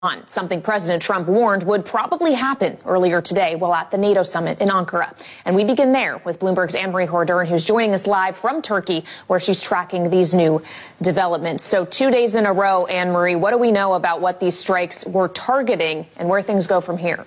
something President Trump warned would probably happen earlier today while at the NATO summit in Ankara. And we begin there with Bloomberg's Anne-Marie Hordern, who's joining us live from Turkey, where she's tracking these new developments. So 2 days in a row, Anne-Marie, what do we know about what these strikes were targeting and where things go from here?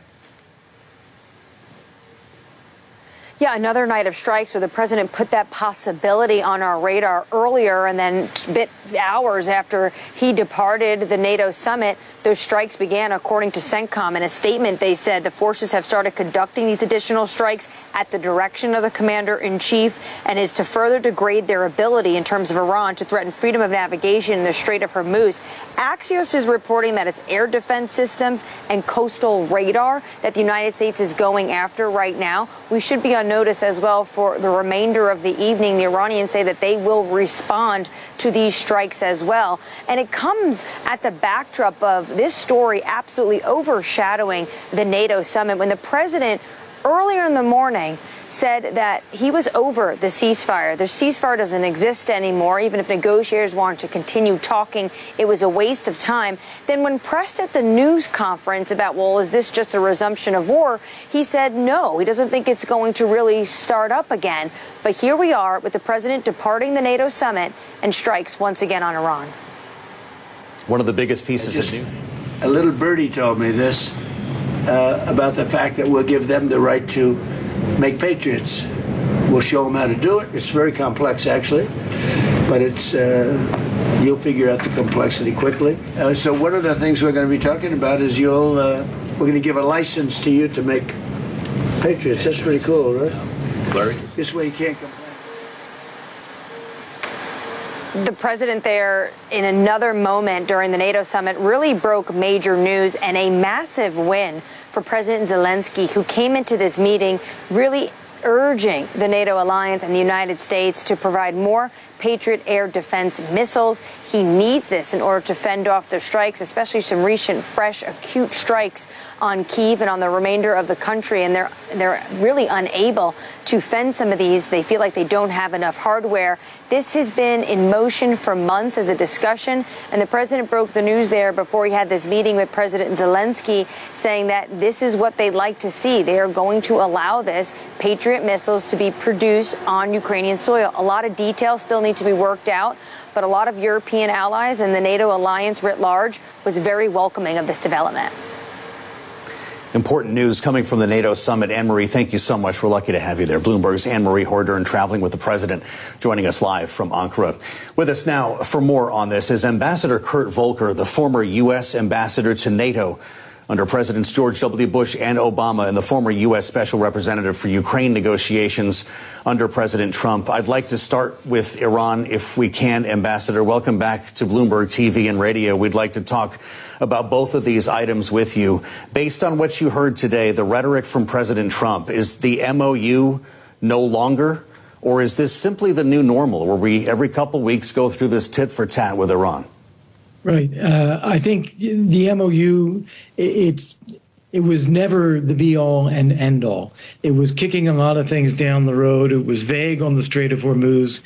Yeah, another night of strikes where the president put that possibility on our radar earlier, and then hours after he departed the NATO summit, those strikes began, according to CENTCOM. In a statement, they said the forces have started conducting these additional strikes at the direction of the commander-in-chief and is to further degrade their ability in terms of Iran to threaten freedom of navigation in the Strait of Hormuz. Axios is reporting that it's air defense systems and coastal radar that the United States is going after right now. We should be on notice as well for the remainder of the evening. The Iranians say that they will respond to these strikes as well. And it comes at the backdrop of this story absolutely overshadowing the NATO summit when the president earlier in the morning said that he was over the ceasefire. The ceasefire doesn't exist anymore. Even if negotiators wanted to continue talking, it was a waste of time. Then when pressed at the news conference about, well, is this just a resumption of war? He said no, he doesn't think it's going to really start up again. But here we are with the president departing the NATO summit and strikes once again on Iran. One of the biggest pieces of news. A little birdie told me this about the fact that we'll give them the right to make patriots. We'll show them how to do it. It's very complex, actually, but it's you'll figure out the complexity quickly. So one of the things we're going to be talking about is we're going to give a license to you to make patriots. That's pretty cool, right? Larry? This way you can't complain. The president there, in another moment during the NATO summit, really broke major news and a massive win for President Zelensky, who came into this meeting really urging the NATO alliance and the United States to provide more Patriot air defense missiles. He needs this in order to fend off the strikes, especially some recent fresh acute strikes on Kyiv and on the remainder of the country. And they're really unable to fend some of these. They feel like they don't have enough hardware. This has been in motion for months as a discussion. And the president broke the news there before he had this meeting with President Zelensky, saying that this is what they'd like to see. They are going to allow this Patriot missiles to be produced on Ukrainian soil. A lot of details still need to be worked out, but a lot of European allies and the NATO alliance writ large was very welcoming of this development. Important news coming from the NATO summit. Anne-Marie, thank you so much. We're lucky to have you there. Bloomberg's Anne-Marie Hordern traveling with the president, joining us live from Ankara. With us now for more on this is Ambassador Kurt Volker, the former U.S. ambassador to NATO under Presidents George W. Bush and Obama, and the former U.S. Special Representative for Ukraine negotiations under President Trump. I'd like to start with Iran, if we can. Ambassador, welcome back to Bloomberg TV and radio. We'd like to talk about both of these items with you. Based on what you heard today, the rhetoric from President Trump, is the MOU no longer, or is this simply the new normal, where we every couple weeks go through this tit for tat with Iran? Right. I think the MOU, it was never the be-all and end-all. It was kicking a lot of things down the road. It was vague on the Strait of Hormuz.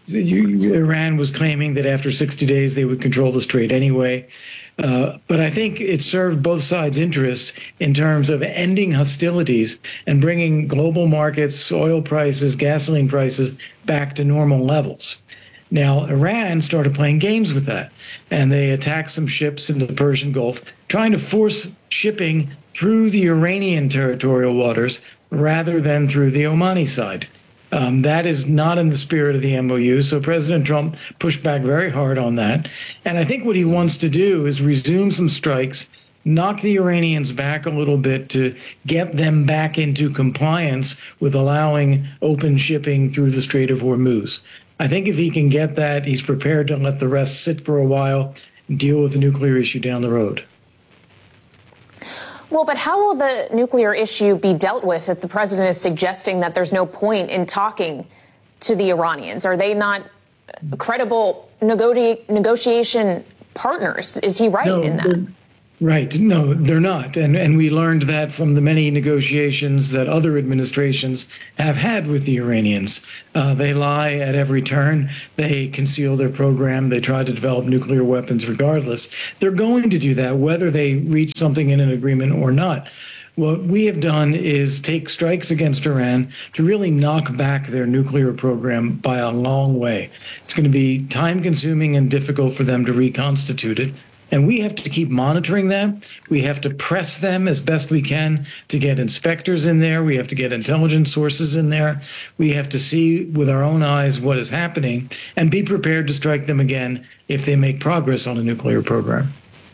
Iran was claiming that after 60 days they would control the strait anyway. But I think it served both sides' interests in terms of ending hostilities and bringing global markets, oil prices, gasoline prices back to normal levels. Now, Iran started playing games with that, and they attacked some ships in the Persian Gulf, trying to force shipping through the Iranian territorial waters rather than through the Omani side. That is not in the spirit of the MOU, so President Trump pushed back very hard on that. And I think what he wants to do is resume some strikes, knock the Iranians back a little bit to get them back into compliance with allowing open shipping through the Strait of Hormuz. I think if he can get that, he's prepared to let the rest sit for a while and deal with the nuclear issue down the road. Well, but how will the nuclear issue be dealt with if the president is suggesting that there's no point in talking to the Iranians? Are they not credible negotiation partners? Is he right in that? Right. No, they're not. And we learned that from the many negotiations that other administrations have had with the Iranians. They lie at every turn. They conceal their program. They try to develop nuclear weapons regardless. They're going to do that whether they reach something in an agreement or not. What we have done is take strikes against Iran to really knock back their nuclear program by a long way. It's going to be time-consuming and difficult for them to reconstitute it. And we have to keep monitoring that. We have to press them as best we can to get inspectors in there. We have to get intelligence sources in there. We have to see with our own eyes what is happening and be prepared to strike them again if they make progress on a nuclear program.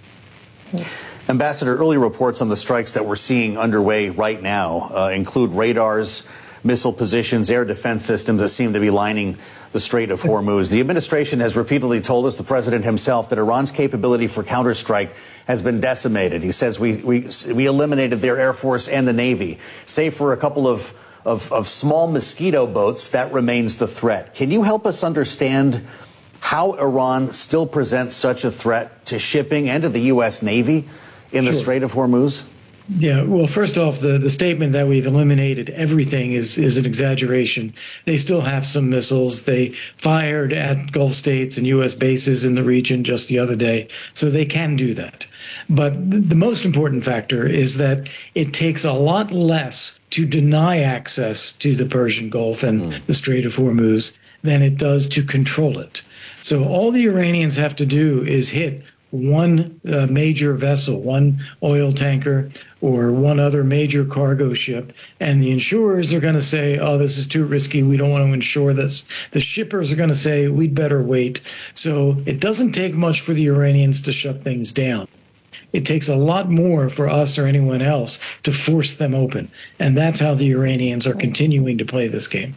Ambassador, early reports on the strikes that we're seeing underway right now include radars, missile positions, air defense systems that seem to be lining the Strait of Hormuz. The administration has repeatedly told us, the president himself, that Iran's capability for counterstrike has been decimated. He says we eliminated their Air Force and the Navy. Save for a couple of small Mosquito boats, that remains the threat. Can you help us understand how Iran still presents such a threat to shipping and to the U.S. Navy in the Strait of Hormuz? Yeah, well, first off, the statement that we've eliminated everything is an exaggeration. They still have some missiles. They fired at Gulf states and U.S. bases in the region just the other day, so they can do that. But the most important factor is that it takes a lot less to deny access to the Persian Gulf and the Strait of Hormuz than it does to control it. So all the Iranians have to do is hit one major vessel, one oil tanker, or one other major cargo ship, and the insurers are going to say, oh, this is too risky, we don't want to insure this. The shippers are going to say, we'd better wait. So it doesn't take much for the Iranians to shut things down. It takes a lot more for us or anyone else to force them open. And that's how the Iranians are continuing to play this game.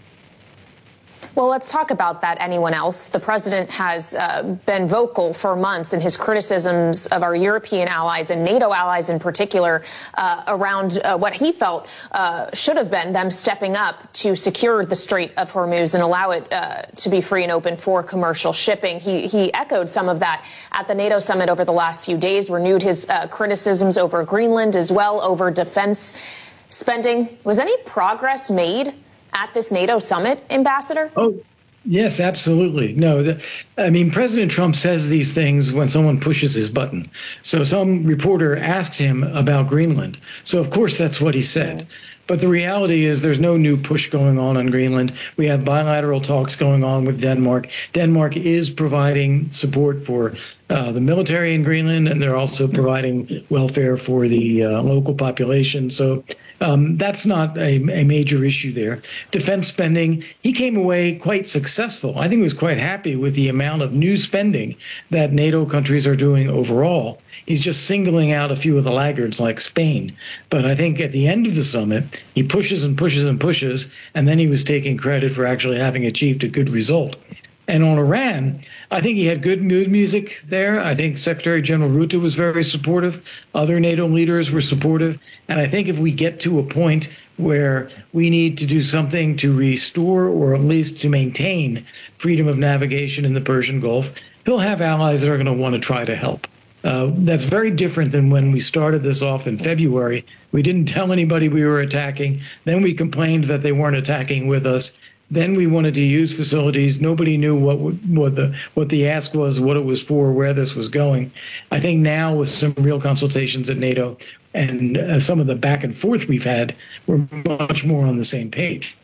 Well, let's talk about that. Anyone else? The president has been vocal for months in his criticisms of our European allies and NATO allies in particular around what he felt should have been them stepping up to secure the Strait of Hormuz and allow it to be free and open for commercial shipping. He echoed some of that at the NATO summit over the last few days, renewed his criticisms over Greenland as well, over defense spending. Was any progress made at this NATO summit, Ambassador? Oh, yes, absolutely. No, I mean, President Trump says these things when someone pushes his button. So some reporter asked him about Greenland. So, of course, that's what he said. But the reality is there's no new push going on Greenland. We have bilateral talks going on with Denmark. Denmark is providing support for the military in Greenland, and they're also providing welfare for the local population. So that's not a major issue there. Defense spending, he came away quite successful. I think he was quite happy with the amount of new spending that NATO countries are doing overall. He's just singling out a few of the laggards like Spain. But I think at the end of the summit, he pushes and pushes and pushes, and then he was taking credit for actually having achieved a good result. And on Iran, I think he had good mood music there. I think Secretary General Rutte was very supportive. Other NATO leaders were supportive. And I think if we get to a point where we need to do something to restore or at least to maintain freedom of navigation in the Persian Gulf, he'll have allies that are going to want to try to help. That's very different than when we started this off in February. We didn't tell anybody we were attacking. Then we complained that they weren't attacking with us. Then we wanted to use facilities. Nobody knew what the ask was, what it was for, where this was going. I think now with some real consultations at NATO and some of the back and forth we've had, we're much more on the same page.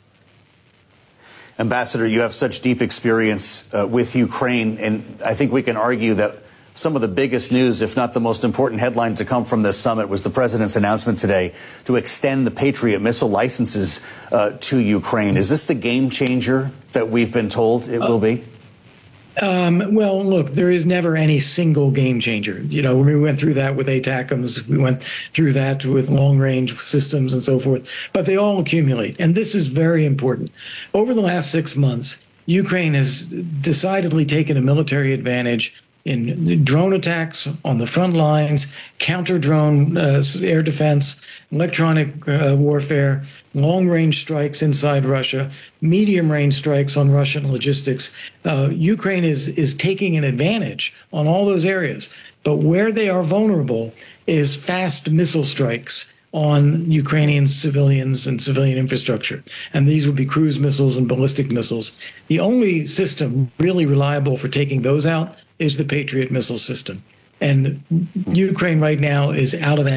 Ambassador, you have such deep experience with Ukraine, and I think we can argue that some of the biggest news, if not the most important headline to come from this summit, was the president's announcement today to extend the Patriot missile licenses to Ukraine. Is this the game changer that we've been told it will be? Well, look, there is never any single game changer. You know, we went through that with ATACMS, we went through that with long-range systems and so forth, but they all accumulate. And this is very important. Over the last 6 months, Ukraine has decidedly taken a military advantage in drone attacks on the front lines, counter-drone air defense, electronic warfare, long-range strikes inside Russia, medium-range strikes on Russian logistics. Ukraine is taking an advantage on all those areas. But where they are vulnerable is fast missile strikes on Ukrainian civilians and civilian infrastructure. And these would be cruise missiles and ballistic missiles. The only system really reliable for taking those out is the Patriot missile system. And Ukraine right now is out of